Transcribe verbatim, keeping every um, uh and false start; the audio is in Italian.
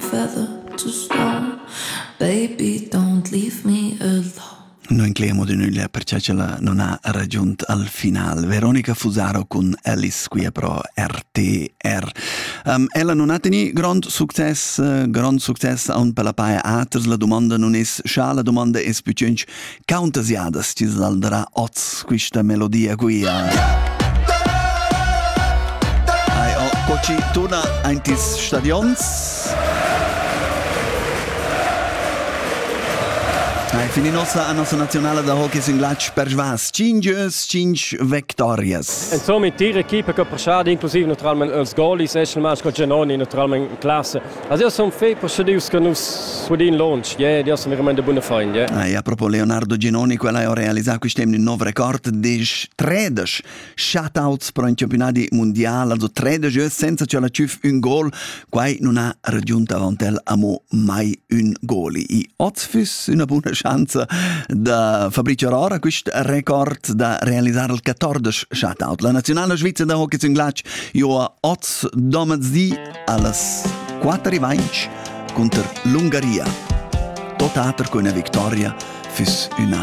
feather to stone. Baby, don't leave me alone. Noi incleiamo di nulla perché ce la non ha raggiunto al final. Veronica Fusaro con Alice qui a pro R T R. Um, ella non ha teni grand success, uh, grand success aun per la paia aters. La domanda non è scia, la domanda è più cinque countasiadas ci saldrà oz questa melodia qui. Uh. Ai, oh, coci tuna antis stadions. Ai, fini nostra a nostra nazionale da hockey singlatsch per svas. Cinges, cinc victorias. E so mit tire equipe che passade inclusive naturalmente els goalies esel match con Genoni naturalmente in classe. Also io son fe per sedius che nus sudin launch. Ja, io sono veramente buona find, ja. Ai, a propos Leonardo Genoni, quella ha realizzato quest'anno un nuovo record di tredici shutouts per un campionato mondiale, also tredici senza che la ciuf un gol, quai non ha raggiunto avantel amo mai un gol. I Ozfus una buona chance da Fabrizio Rora questo record da realizzare il quattordici shutout. La nazionale Svizzera da hockey singlatsch io a oz domazzi alles quattro revanche contro l'Ungheria. Tot alter con una vittoria fürs una